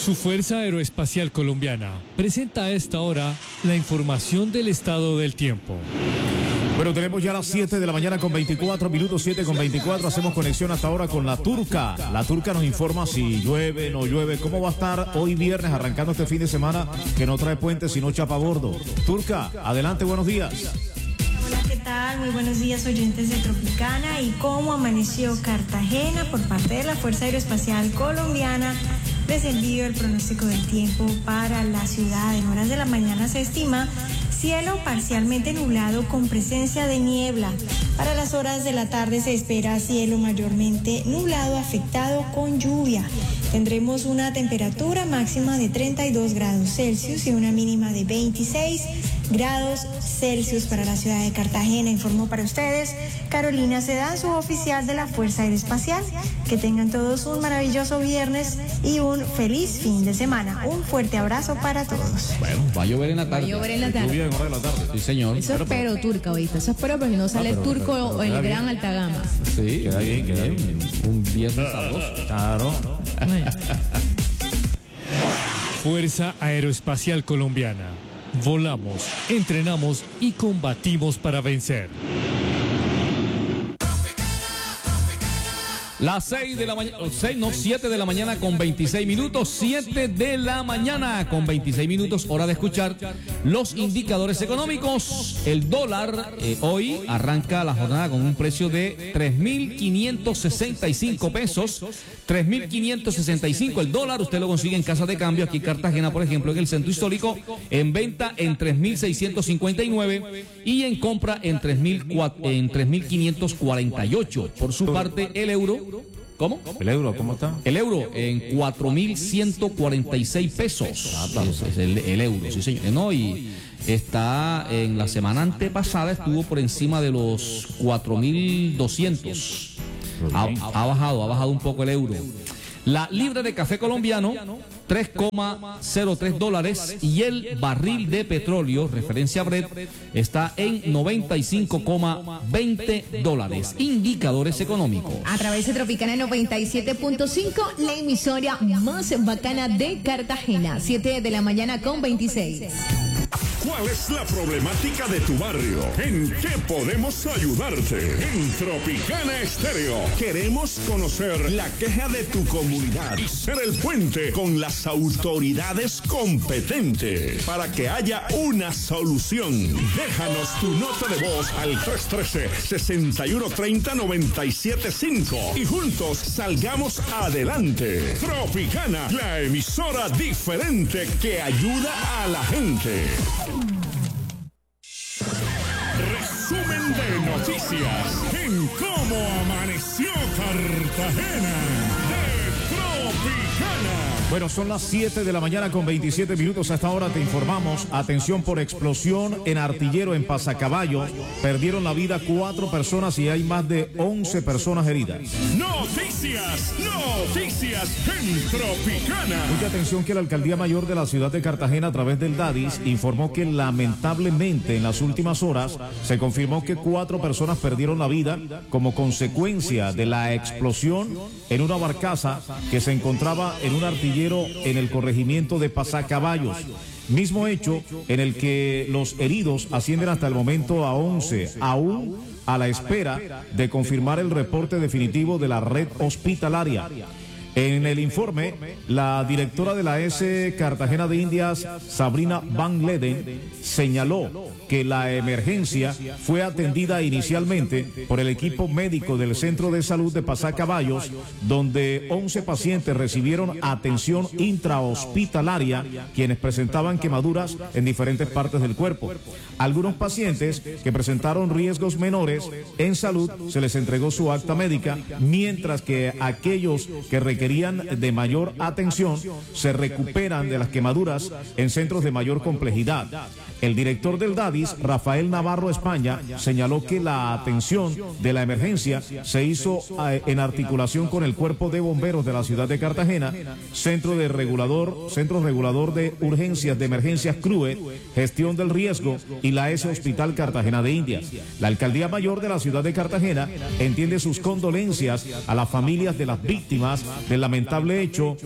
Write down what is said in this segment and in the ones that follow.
Su Fuerza Aeroespacial Colombiana presenta a esta hora la información del estado del tiempo. Bueno, tenemos ya las 7 de la mañana con 24 minutos, 7 con 24. Hacemos conexión hasta ahora con la Turca. La Turca nos informa si llueve, no llueve, cómo va a estar hoy viernes, arrancando este fin de semana que no trae puente sino chapa a bordo. Turca, adelante, buenos días. Hola, ¿qué tal? Muy buenos días, oyentes de Tropicana. ¿Y cómo amaneció Cartagena por parte de la Fuerza Aeroespacial Colombiana? Les envío el pronóstico del tiempo para la ciudad. En horas de la mañana se estima cielo parcialmente nublado con presencia de niebla. Para las horas de la tarde se espera cielo mayormente nublado afectado con lluvia. Tendremos una temperatura máxima de 32 grados Celsius y una mínima de 26 grados Celsius para la ciudad de Cartagena. Informó para ustedes Carolina Sedán, suboficial de la Fuerza Aeroespacial. Que tengan todos un maravilloso viernes y un feliz fin de semana. Un fuerte abrazo para todos. Bueno, va a llover en la tarde. Va a llover en la tarde. Lluvia en hora de la tarde. Sí, señor. Eso espero, Turca, ahorita. Eso espero porque no sale el turco o el gran alta gama. Sí, queda bien, queda bien. Un viernes sabroso. Claro. Fuerza Aeroespacial Colombiana. Volamos, entrenamos y combatimos para vencer. Las 6 de la mañana, 7 de la mañana con 26 minutos, 7 de la mañana con 26 minutos, hora de escuchar los indicadores económicos. El dólar hoy arranca la jornada con un precio de 3.565 pesos, 3.565 el dólar. Usted lo consigue en casa de cambio aquí en Cartagena, por ejemplo, en el centro histórico, en venta en 3.659 y en compra en 3.548. Por su parte, el euro. ¿Cómo? ¿El euro cómo está? El euro en 4.146 pesos. Es el euro, sí señor. No, y está en la semana antepasada estuvo por encima de los 4.200. Ha bajado un poco el euro. La libra de café colombiano, 3,03 dólares, y el barril de petróleo, referencia Brent, está en 95,20 dólares. Indicadores económicos. A través de Tropicana 97.5, la emisora más bacana de Cartagena. 7 de la mañana con 26. ¿Cuál es la problemática de tu barrio? ¿En qué podemos ayudarte? En Tropicana Estéreo queremos conocer la queja de tu comunidad y ser el puente con las autoridades competentes para que haya una solución. Déjanos tu nota de voz al 313-6130-975 y juntos salgamos adelante. Tropicana, la emisora diferente que ayuda a la gente. Resumen de noticias en cómo amaneció Cartagena de Tropicana. Bueno, son las 7 de la mañana con 27 minutos. Hasta ahora te informamos. Atención por explosión en Artillero, en Pasacaballo. Perdieron la vida 4 personas y hay más de 11 personas heridas. Noticias en Tropicana. Mucha atención que la Alcaldía Mayor de la ciudad de Cartagena, a través del DADIS, informó que lamentablemente en las últimas horas se confirmó que 4 personas perdieron la vida como consecuencia de la explosión en una barcaza que se encontraba en un artillero en el corregimiento de Pasacaballos. Mismo hecho en el que los heridos ascienden hasta el momento a 11, aún a la espera de confirmar el reporte definitivo de la red hospitalaria. En el informe, la directora de la S Cartagena de Indias, Sabrina Van Leden, señaló que la emergencia fue atendida inicialmente por el equipo médico del Centro de Salud de Pasacaballos, donde 11 pacientes recibieron atención intrahospitalaria, quienes presentaban quemaduras en diferentes partes del cuerpo. Algunos pacientes que presentaron riesgos menores en salud se les entregó su acta médica, mientras que aquellos que requerían de mayor atención se recuperan de las quemaduras en centros de mayor complejidad. El director del DADIS, Rafael Navarro España, señaló que la atención de la emergencia se hizo en articulación con el Cuerpo de Bomberos de la ciudad de Cartagena, Centro Regulador de Urgencias de Emergencias CRUE, Gestión del Riesgo y la S Hospital Cartagena de Indias. La Alcaldía Mayor de la ciudad de Cartagena entiende sus condolencias a las familias de las víctimas del lamentable hecho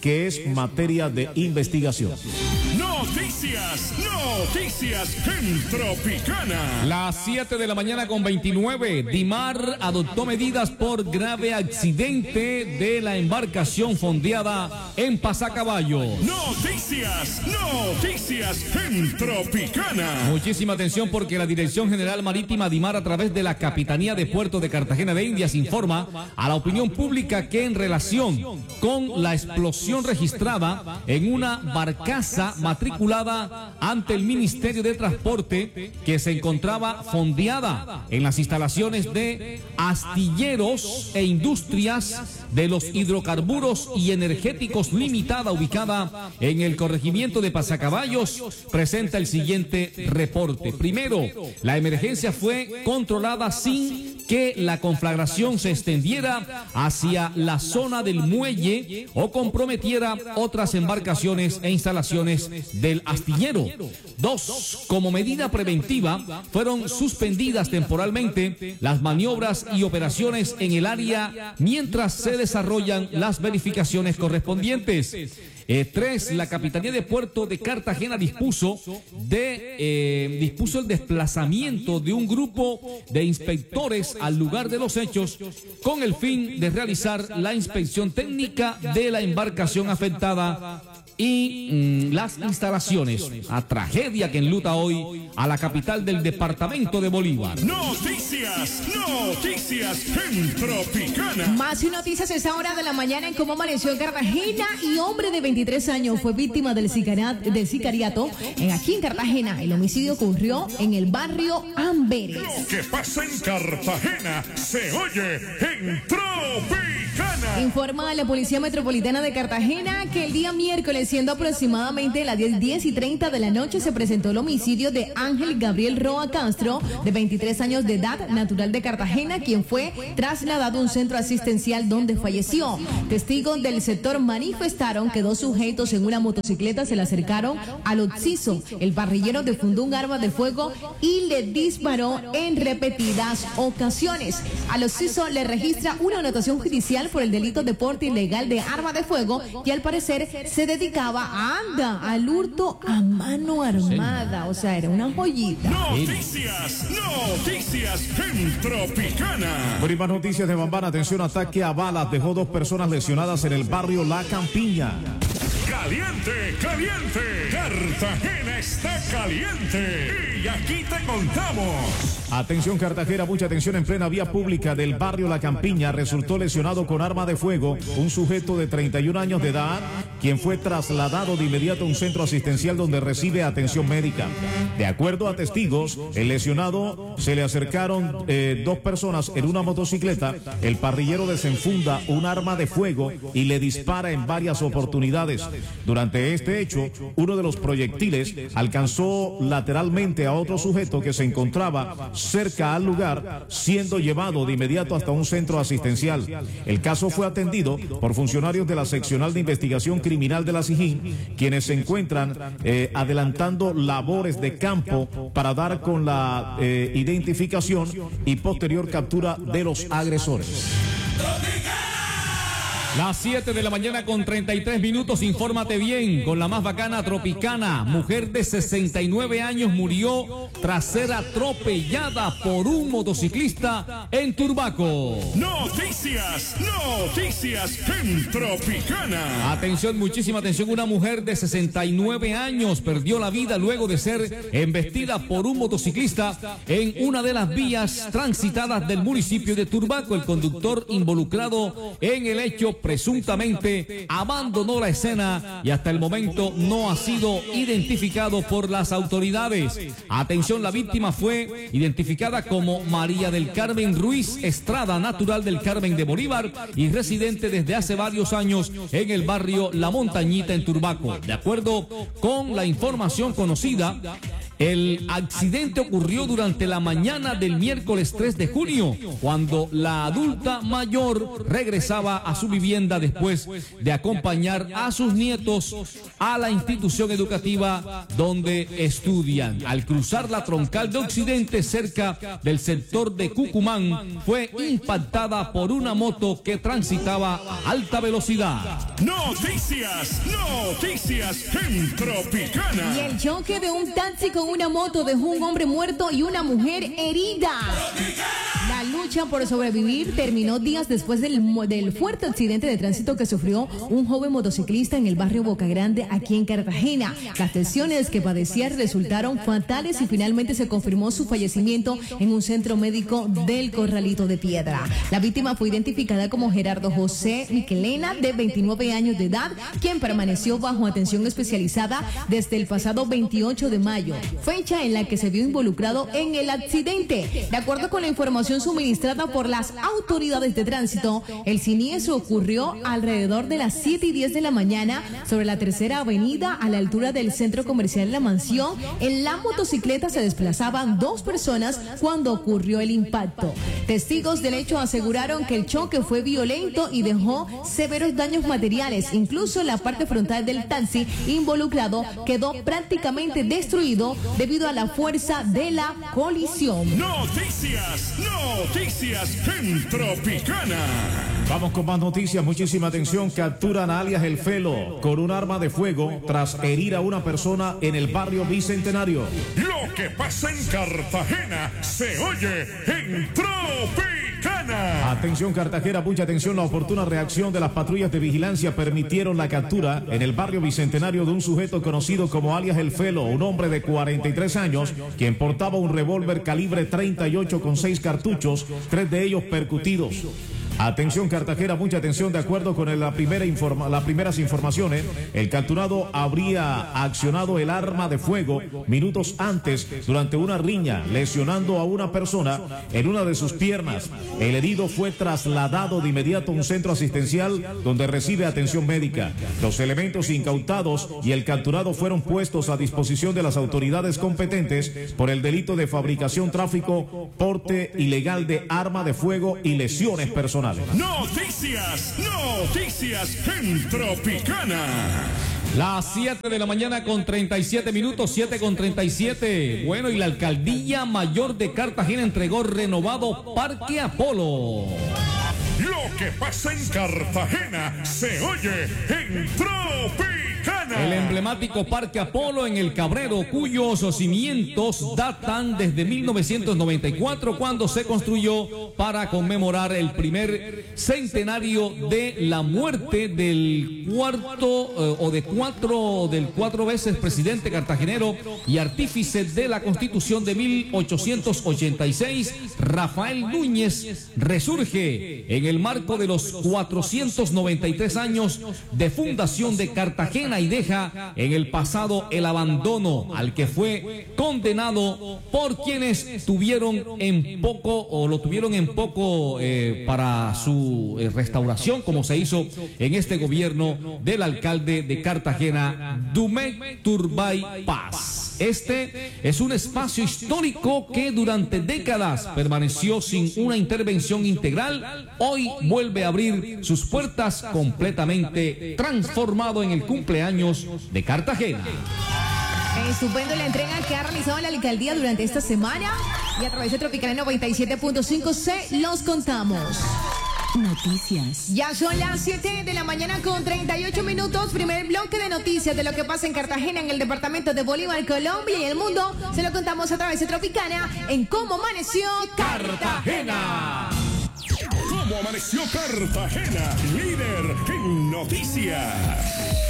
que es materia de investigación. Noticias en Tropicana. Las 7 de la mañana con 29. Dimar adoptó medidas por grave accidente de la embarcación fondeada en Pasacaballo. Noticias en Tropicana. Muchísima atención porque la Dirección General Marítima Dimar, a través de la Capitanía de Puerto de Cartagena de Indias, informa a la opinión pública que en relación con la explosión registrada en una barcaza matriculada ante el Ministerio de Transporte que se encontraba fondeada en las instalaciones de Astilleros e Industrias de los Hidrocarburos y Energéticos Limitada, ubicada en el corregimiento de Pasacaballos, presenta el siguiente reporte. Primero, la emergencia fue controlada sin que la conflagración se extendiera hacia la zona del muelle o comprometiera otras embarcaciones e instalaciones del astillero. Dos, como medida preventiva, fueron suspendidas temporalmente las maniobras y operaciones en el área mientras se desarrollan las verificaciones correspondientes. 3. La Capitanía de Puerto de Cartagena dispuso el desplazamiento de un grupo de inspectores al lugar de los hechos con el fin de realizar la inspección técnica de la embarcación afectada y las instalaciones. A tragedia que enluta hoy a la capital del departamento de Bolívar. Noticias en Tropicana. Más noticias a esta hora de la mañana en cómo amaneció en Cartagena. Y hombre de 23 años fue víctima del sicariato aquí en Cartagena. El homicidio ocurrió en el barrio Amberes. Lo que pasa en Cartagena se oye en Tropicana. Informa a la Policía Metropolitana de Cartagena que el día miércoles, siendo aproximadamente las 10:30 de la noche, se presentó el homicidio de Ángel Gabriel Roa Castro, de 23 años de edad, natural de Cartagena, quien fue trasladado a un centro asistencial donde falleció. Testigos del sector manifestaron que dos sujetos en una motocicleta se le acercaron al occiso. El parrillero defundó un arma de fuego y le disparó en repetidas ocasiones. Al occiso le registra una anotación judicial por el delito de porte ilegal de arma de fuego y al parecer se dedicaba al hurto a mano armada. O sea, era una joyita. Noticias en Tropicana. Por más noticias de Bambana, atención, ataque a balas dejó 2 personas lesionadas en el barrio La Campiña. Caliente. Cartagena está caliente. Y aquí te contamos. Atención Cartagena, mucha atención. En plena vía pública del barrio La Campiña resultó lesionado con arma de fuego un sujeto de 31 años de edad, quien fue trasladado de inmediato a un centro asistencial donde recibe atención médica. De acuerdo a testigos, el lesionado se le acercaron 2 personas en una motocicleta. El parrillero desenfunda un arma de fuego y le dispara en varias oportunidades. Durante este hecho, uno de los proyectiles alcanzó lateralmente a otro sujeto que se encontraba cerca al lugar, siendo llevado de inmediato hasta un centro asistencial. El caso fue atendido por funcionarios de la Seccional de Investigación Criminal de la SIJIN, quienes se encuentran adelantando labores de campo para dar con la identificación y posterior captura de los agresores. Las 7 de la mañana con 33 minutos, infórmate bien con la más bacana Tropicana. Mujer de 69 años murió tras ser atropellada por un motociclista en Turbaco. Noticias en Tropicana. Atención, muchísima atención. Una mujer de 69 años perdió la vida luego de ser embestida por un motociclista en una de las vías transitadas del municipio de Turbaco. El conductor involucrado en el hecho presuntamente abandonó la escena y hasta el momento no ha sido identificado por las autoridades. Atención, la víctima fue identificada como María del Carmen Ruiz Estrada, natural del Carmen de Bolívar y residente desde hace varios años en el barrio La Montañita en Turbaco. De acuerdo con la información conocida, El accidente ocurrió durante la mañana del miércoles 3 de junio, cuando la adulta mayor regresaba a su vivienda después de acompañar a sus nietos a la institución educativa donde estudian. Al cruzar la troncal de Occidente cerca del sector de Cucumán, fue impactada por una moto que transitaba a alta velocidad. Noticias en Tropicana. Y el choque de un taxi con una moto dejó un hombre muerto y una mujer herida. La lucha por sobrevivir terminó días después del fuerte accidente de tránsito que sufrió un joven motociclista en el barrio Boca Grande, aquí en Cartagena. Las lesiones que padecía resultaron fatales y finalmente se confirmó su fallecimiento en un centro médico del Corralito de Piedra. La víctima fue identificada como Gerardo José Miquelena, de 29 años de edad, quien permaneció bajo atención especializada desde el pasado 28 de mayo, fecha en la que se vio involucrado en el accidente. De acuerdo con la información suministrada por las autoridades de tránsito, el siniestro ocurrió alrededor de las 7:10 de la mañana sobre la Tercera Avenida, a la altura del centro comercial La Mansión. En la motocicleta se desplazaban 2 personas cuando ocurrió el impacto. Testigos del hecho aseguraron que el choque fue violento y dejó severos daños materiales. Incluso la parte frontal del taxi involucrado quedó prácticamente destruido debido a la fuerza de la colisión. Noticias en Tropicana. Vamos con más noticias, muchísima atención. Capturan a alias El Felo con un arma de fuego tras herir a una persona en el barrio Bicentenario. Lo que pasa en Cartagena se oye en Tropicana. Atención Cartagena, mucha atención. La oportuna reacción de las patrullas de vigilancia permitieron la captura en el barrio Bicentenario de un sujeto conocido como alias El Felo, un hombre de 43 años, quien portaba un revólver calibre 38 con 6 cartuchos, 3 de ellos percutidos. Atención Cartagena, mucha atención. De acuerdo con las primeras informaciones, el capturado habría accionado el arma de fuego minutos antes durante una riña, lesionando a una persona en una de sus piernas. El herido fue trasladado de inmediato a un centro asistencial donde recibe atención médica. Los elementos incautados y el capturado fueron puestos a disposición de las autoridades competentes por el delito de fabricación, tráfico, porte ilegal de arma de fuego y lesiones personales. Noticias en Tropicana. Las 7 de la mañana con 37 minutos, 7 con 37. Bueno, y la Alcaldía Mayor de Cartagena entregó renovado Parque Apolo. Lo que pasa en Cartagena se oye en Tropicana. El emblemático Parque Apolo en el Cabrero, cuyos cimientos datan desde 1994, cuando se construyó para conmemorar el primer centenario de la muerte del cuatro veces presidente cartagenero y artífice de la Constitución de 1886, Rafael Núñez. Resurge en el marco de los 493 años de fundación de Cartagena y deja en el pasado el abandono al que fue condenado por quienes tuvieron en poco para su restauración, como se hizo en este gobierno del alcalde de Cartagena, Dumec Turbay Paz. Este es un espacio histórico que durante décadas permaneció sin una intervención integral. Hoy vuelve a abrir sus puertas completamente transformado en el cumpleaños de Cartagena. Estupendo la entrega que ha realizado la alcaldía durante esta semana, y a través de Tropicana 97.5 se los contamos. Noticias. Ya son las 7 de la mañana con 38 minutos. Primer bloque de noticias de lo que pasa en Cartagena, en el departamento de Bolívar, Colombia y el mundo. Se lo contamos a través de Tropicana en Cómo Amaneció Cartagena. ¿Cómo amaneció Cartagena? Líder en noticias.